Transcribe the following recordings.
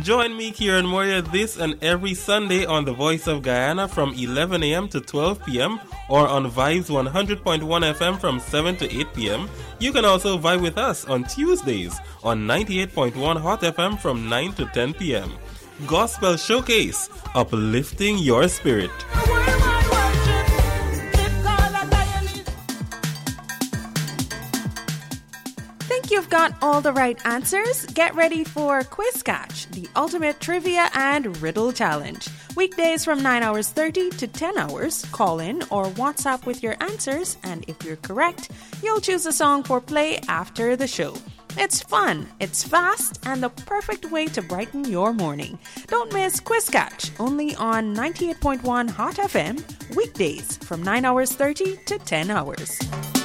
Join me, Kieran Moria, this and every Sunday on The Voice of Guyana from 11 a.m. to 12 p.m. or on Vibes 100.1 FM from 7 to 8 p.m. You can also vibe with us on Tuesdays on 98.1 Hot FM from 9 to 10 p.m. Gospel Showcase, uplifting your spirit. You've got all the right answers. Get ready for Quiz Catch, the ultimate trivia and riddle challenge. Weekdays from 9 hours 30 to 10 hours. Call in or WhatsApp with your answers, and if you're correct, you'll choose a song for play after the show. It's fun, it's fast, and the perfect way to brighten your morning. Don't miss Quiz Catch, only on 98.1 Hot FM, weekdays from 9 hours 30 to 10 hours.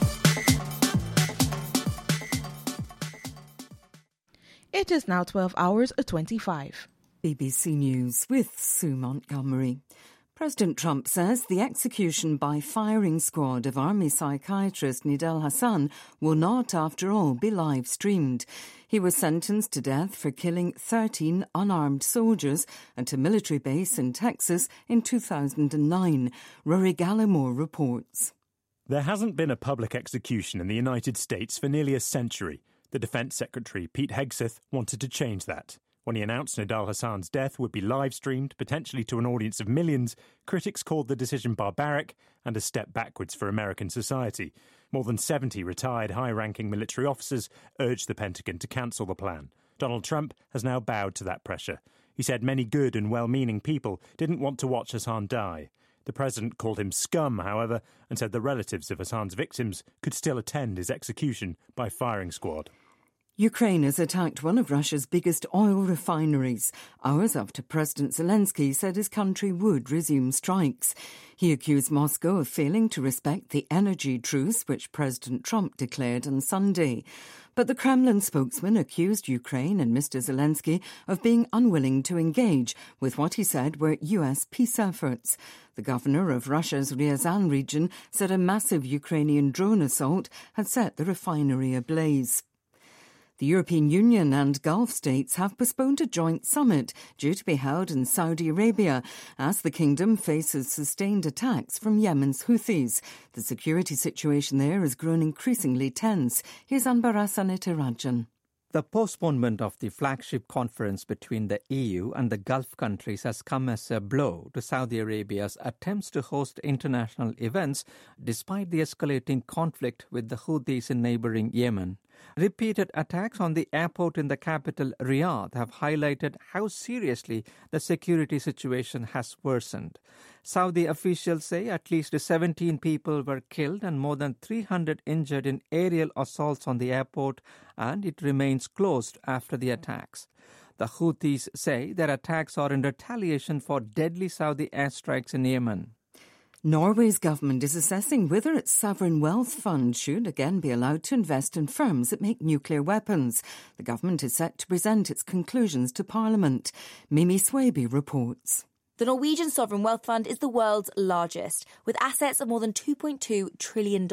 It is now 12 hours 25. BBC News with Sue Montgomery. President Trump says the execution by firing squad of Army psychiatrist Nidal Hasan will not, after all, be live-streamed. He was sentenced to death for killing 13 unarmed soldiers at a military base in Texas in 2009. Rory Gallimore reports. There hasn't been a public execution in the United States for nearly a century. The Defence Secretary, Pete Hegseth, wanted to change that. When he announced Nidal Hasan's death would be live-streamed, potentially to an audience of millions, critics called the decision barbaric and a step backwards for American society. More than 70 retired high-ranking military officers urged the Pentagon to cancel the plan. Donald Trump has now bowed to that pressure. He said many good and well-meaning people didn't want to watch Hasan die. The president called him scum, however, and said the relatives of Hasan's victims could still attend his execution by firing squad. Ukraine has attacked one of Russia's biggest oil refineries, hours after President Zelensky said his country would resume strikes. He accused Moscow of failing to respect the energy truce which President Trump declared on Sunday. But the Kremlin spokesman accused Ukraine and Mr. Zelensky of being unwilling to engage with what he said were US peace efforts. The governor of Russia's Ryazan region said a massive Ukrainian drone assault had set the refinery ablaze. The European Union and Gulf states have postponed a joint summit due to be held in Saudi Arabia as the kingdom faces sustained attacks from Yemen's Houthis. The security situation there has grown increasingly tense. Here's Anbarasan Etirajan. The postponement of the flagship conference between the EU and the Gulf countries has come as a blow to Saudi Arabia's attempts to host international events despite the escalating conflict with the Houthis in neighbouring Yemen. Repeated attacks on the airport in the capital, Riyadh, have highlighted how seriously the security situation has worsened. Saudi officials say at least 17 people were killed and more than 300 injured in aerial assaults on the airport, and it remains closed after the attacks. The Houthis say their attacks are in retaliation for deadly Saudi airstrikes in Yemen. Norway's government is assessing whether its sovereign wealth fund should again be allowed to invest in firms that make nuclear weapons. The government is set to present its conclusions to Parliament. Mimi Swaby reports. The Norwegian Sovereign Wealth Fund is the world's largest, with assets of more than $2.2 trillion.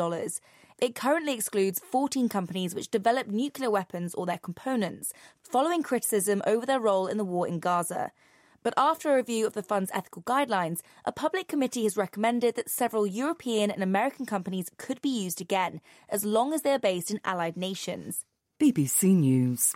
It currently excludes 14 companies which develop nuclear weapons or their components, following criticism over their role in the war in Gaza. But after a review of the fund's ethical guidelines, a public committee has recommended that several European and American companies could be used again, as long as they are based in allied nations. BBC News.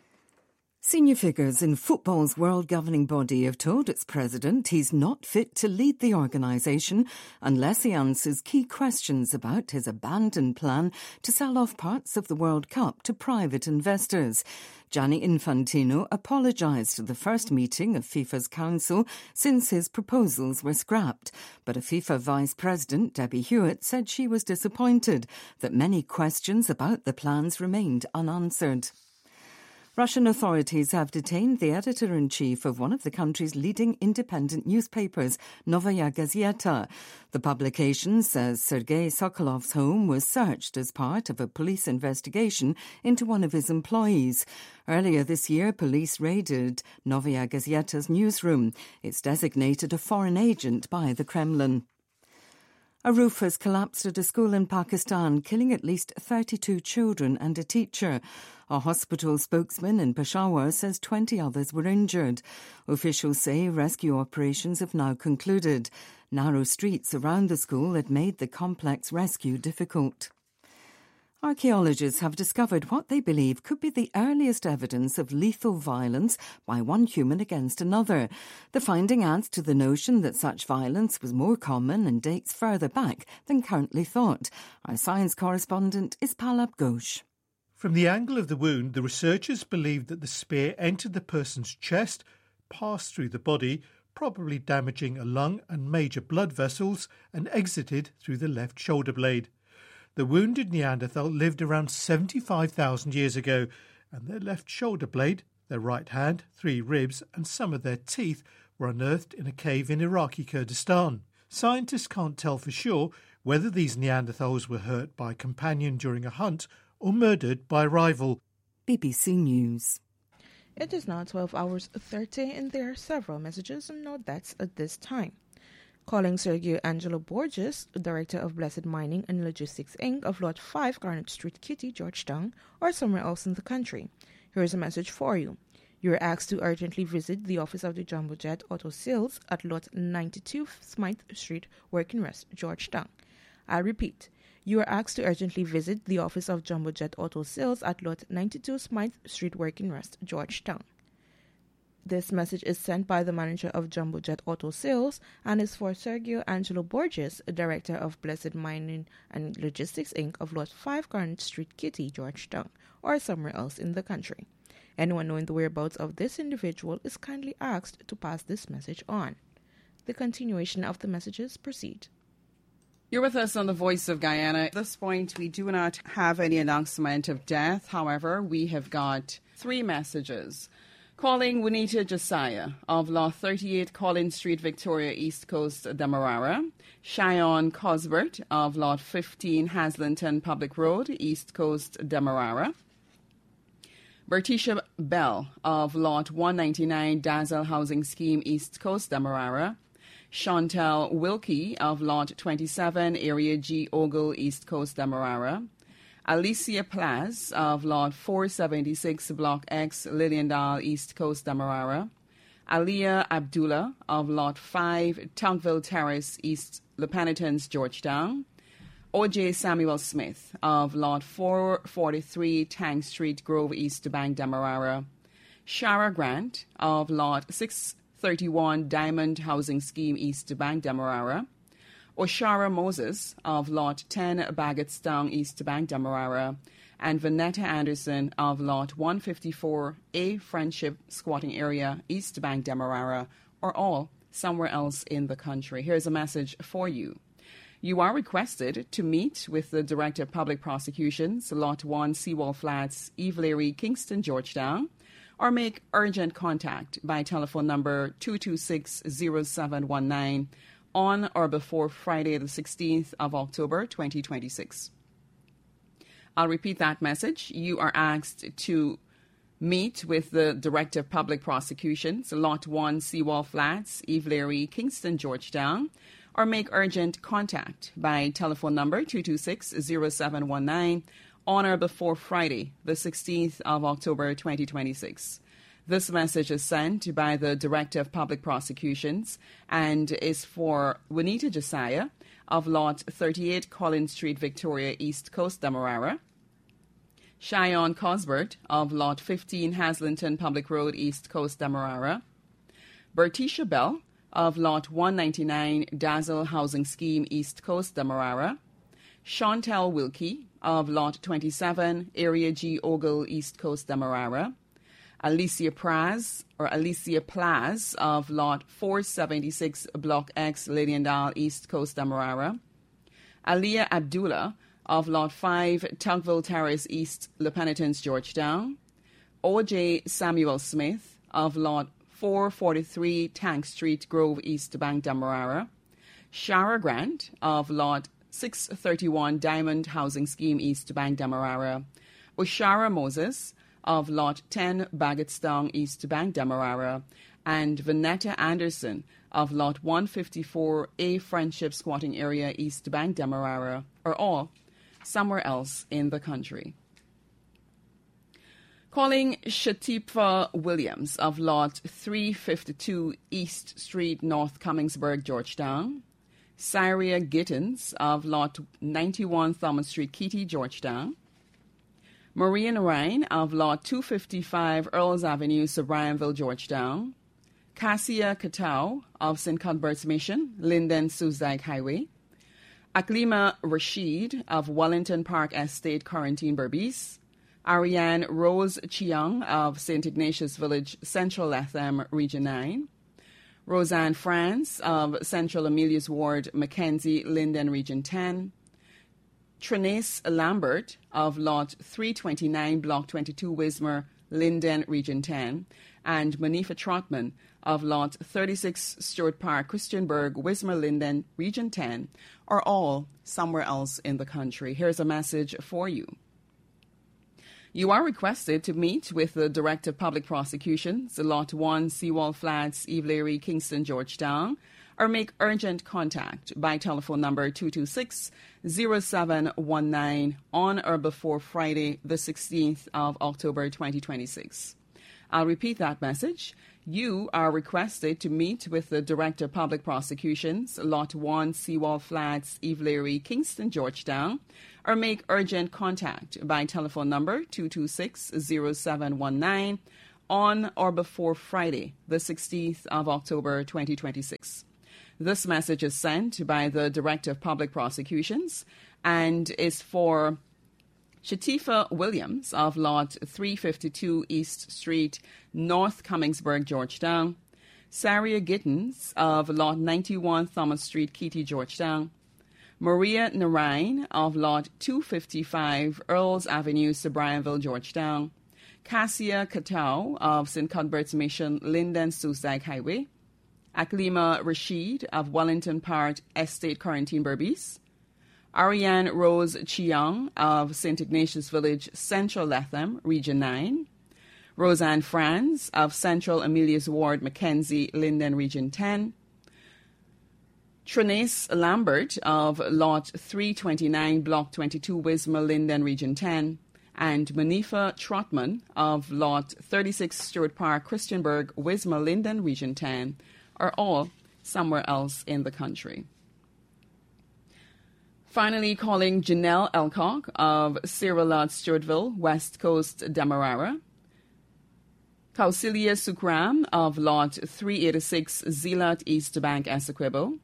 Senior figures in football's world governing body have told its president he's not fit to lead the organisation unless he answers key questions about his abandoned plan to sell off parts of the World Cup to private investors. Gianni Infantino apologised at the first meeting of FIFA's council since his proposals were scrapped. But a FIFA vice president, Debbie Hewitt, said she was disappointed that many questions about the plans remained unanswered. Russian authorities have detained the editor-in-chief of one of the country's leading independent newspapers, Novaya Gazeta. The publication says Sergei Sokolov's home was searched as part of a police investigation into one of his employees. Earlier this year, police raided Novaya Gazeta's newsroom. It's designated a foreign agent by the Kremlin. A roof has collapsed at a school in Pakistan, killing at least 32 children and a teacher. A hospital spokesman in Peshawar says 20 others were injured. Officials say rescue operations have now concluded. Narrow streets around the school had made the complex rescue difficult. Archaeologists have discovered what they believe could be the earliest evidence of lethal violence by one human against another. The finding adds to the notion that such violence was more common and dates further back than currently thought. Our science correspondent is Palab Ghosh. From the angle of the wound, the researchers believe that the spear entered the person's chest, passed through the body, probably damaging a lung and major blood vessels, and exited through the left shoulder blade. The wounded Neanderthal lived around 75,000 years ago, and their left shoulder blade, their right hand, 3 ribs, and some of their teeth were unearthed in a cave in Iraqi Kurdistan. Scientists can't tell for sure whether these Neanderthals were hurt by a companion during a hunt or murdered by a rival. BBC News. It is now 12 hours 30 and there are several messages and no deaths at this time. Calling Sergio Angelo Borges, Director of Blessed Mining and Logistics Inc. of Lot 5 Garnet Street, Kitty, Georgetown, or somewhere else in the country. Here is a message for you. You are asked to urgently visit the office of the Jumbo Jet Auto Sales at Lot 92 Smythe Street, Working Rest, Georgetown. I repeat, you are asked to urgently visit the office of Jumbo Jet Auto Sales at Lot 92 Smythe Street, Working Rest, Georgetown. This message is sent by the manager of Jumbo Jet Auto Sales and is for Sergio Angelo Borges, Director of Blessed Mining and Logistics Inc. of Lot 5 Garnet Street, Kitty, Georgetown, or somewhere else in the country. Anyone knowing the whereabouts of this individual is kindly asked to pass this message on. The continuation of the messages proceed. You're with us on the Voice of Guyana. At this point, we do not have any announcement of death. However, we have got 3 messages. Calling Juanita Josiah of Lot 38 Collins Street, Victoria, East Coast, Demerara. Cheyenne Cosbert of Lot 15 Haslington Public Road, East Coast, Demerara. Bertisha Bell of Lot 199 Dazzle Housing Scheme, East Coast, Demerara. Chantel Wilkie of Lot 27 Area G Ogle, East Coast, Demerara. Alicia Plaz of Lot 476 Block X, Liliendal, East Coast, Demerara. Aliyah Abdullah of Lot 5 Tonkville Terrace, East Le Penitence, Georgetown. O.J. Samuel Smith of Lot 443 Tank Street, Grove, East Bank, Demerara. Shara Grant of Lot 631 Diamond Housing Scheme, East Bank, Demerara. Oshara Moses of Lot 10 Baggettstown, East Bank, Demerara, and Vanetta Anderson of Lot 154A Friendship Squatting Area, East Bank, Demerara, or all somewhere else in the country. Here's a message for you. You are requested to meet with the Director of Public Prosecutions, Lot 1 Seawall Flats, Eve Leary, Kingston, Georgetown, or make urgent contact by telephone number 226-0719 on or before Friday the 16th of October 2026. I'll repeat that message. You are asked to meet with the Director of Public Prosecutions, Lot 1 Seawall Flats, Eve Leary, Kingston, Georgetown, or make urgent contact by telephone number 226-0719 on or before Friday the 16th of October 2026. This message is sent by the Director of Public Prosecutions and is for Juanita Josiah of Lot 38 Collins Street, Victoria, East Coast, Demerara. Cheyenne Cosbert of Lot 15 Haslington Public Road, East Coast, Demerara. Bertisha Bell of Lot 199 Dazzle Housing Scheme, East Coast, Demerara. Chantel Wilkie of Lot 27 Area G Ogle, East Coast, Demerara. Alicia Plaz of Lot 476 Block X, Liliendal, East Coast, Demerara. Aliyah Abdullah of Lot 5 Tonkville Terrace, East Le Penitence, Georgetown. O.J. Samuel Smith of Lot 443 Tank Street, Grove, East Bank, Demerara. Shara Grant of Lot 631 Diamond Housing Scheme, East Bank, Demerara. Oshara Moses of Lot 10, Baggetstown, East Bank, Demerara, and Vanetta Anderson of Lot 154A, Friendship Squatting Area, East Bank, Demerara, are all somewhere else in the country. Calling Shatifa Williams of Lot 352 East Street, North Commingsburg, Georgetown. Syria Gittins of Lot 91 Thomas Street, Keety, Georgetown. Maria Narine of Lot 255 Earls Avenue, Sobrianville, Georgetown. Cassia Katau of St. Cuthbert's Mission, Linden, Susdike Highway. Aklima Rashid of Wellington Park Estate, Quarantine, Berbice. Ariane Rose Chiang of St. Ignatius Village, Central Latham, Region 9. Roseanne France of Central Amelia's Ward, Mackenzie, Linden, Region 10. Trenace Lambert of Lot 329, Block 22, Wismar, Linden, Region 10. And Manifa Trotman of Lot 36, Stewart Park, Christianburg, Wismar, Linden, Region 10 are all somewhere else in the country. Here's a message for you. You are requested to meet with the Director of Public Prosecutions, Lot 1, Seawall Flats, Eve Leary, Kingston, Georgetown, or make urgent contact by telephone number 226-0719 on or before Friday, the 16th of October 2026. I'll repeat that message. You are requested to meet with the Director of Public Prosecutions, Lot 1, Seawall Flats, Eve Leary, Kingston, Georgetown, or make urgent contact by telephone number 226-0719 on or before Friday, the 16th of October 2026. This message is sent by the Director of Public Prosecutions and is for Shatifa Williams of Lot 352 East Street, North Commingsburg, Georgetown. Saria Gittins of Lot 91 Thomas Street, Keety, Georgetown. Maria Narine of Lot 255 Earls Avenue, Sobrianville, Georgetown. Cassia Katau of St. Cuthbert's Mission, Linden, Susdike Highway. Aklima Rashid of Wellington Park Estate, Quarantine, Berbice. Ariane Rose Chiang of St. Ignatius Village, Central Latham, Region 9. Roseanne Franz of Central Amelia's Ward, Mackenzie, Linden, Region 10. Trenace Lambert of Lot 329, Block 22, Wismar, Linden, Region 10. And Manifa Trotman of Lot 36, Stewart Park, Christianburg, Wismar, Linden, Region 10 are all somewhere else in the country. Finally, calling Janelle Elcock of Sierra Lot, Stewartville, West Coast, Demerara. Kausilia Sukram of Lot 386, Zealot, East Bank, Essequibo.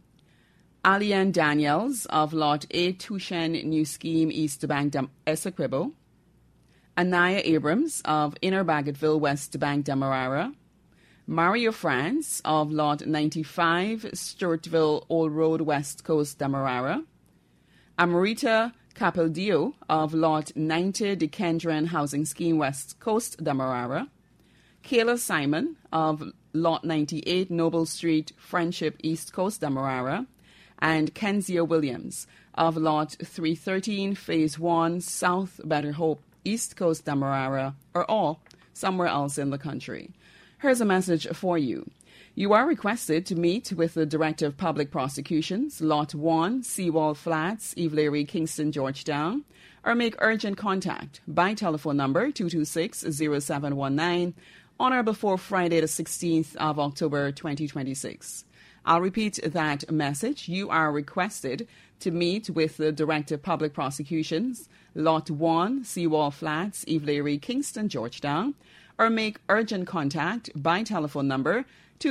Alian Daniels of Lot 8, Tushen, New Scheme, East Bank, Essequibo. Anaya Abrams of Inner Baggetville, West Bank, Demerara. Mario France of Lot 95, Stewartville, Old Road, West Coast, Demerara. Amrita Capeldio of Lot 90, Dekendron Housing Scheme, West Coast, Demerara. Kayla Simon of Lot 98, Noble Street, Friendship, East Coast, Demerara. And Kenzia Williams of Lot 313, Phase 1, South Better Hope, East Coast, Demerara are all somewhere else in the country. Here's a message for you. You are requested to meet with the Director of Public Prosecutions, Lot 1, Seawall Flats, Eve Leary, Kingston, Georgetown, or make urgent contact by telephone number 226-0719 on or before Friday, the 16th of October 2026. I'll repeat that message. You are requested to meet with the Director of Public Prosecutions, Lot 1, Seawall Flats, Eve Leary, Kingston, Georgetown, or make urgent contact by telephone number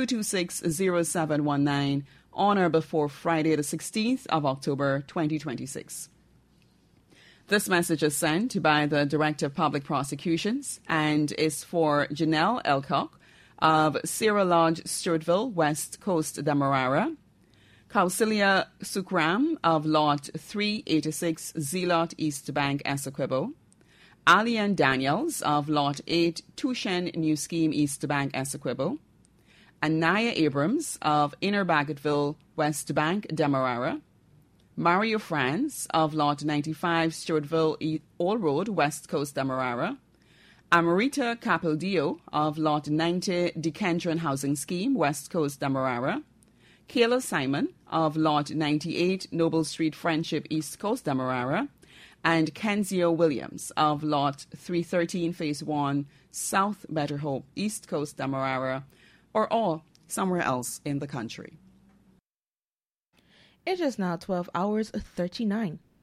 226-0719 on or before Friday, the 16th of October 2026. This message is sent by the Director of Public Prosecutions and is for Janelle Elcock of Sierra Lodge, Stewartville, West Coast, Demerara. Kausilia Sukram of Lot 386, Zealot, East Bank, Essequibo. Alian Daniels of Lot 8, Tushen, New Scheme, East Bank, Essequibo. Anaya Abrams of Inner Baggetville, West Bank, Demerara. Mario Franz of Lot 95, Stewartville, Old Road, West Coast, Demerara. Amarita Capildeo of Lot 90 Decantron Housing Scheme, West Coast, Demerara. Kayla Simon of Lot 98 Noble Street Friendship, East Coast, Demerara. And Kenzio Williams of Lot 313 Phase 1 South Better Hope, East Coast, Demerara, or all somewhere else in the country. It is now 12 hours 39.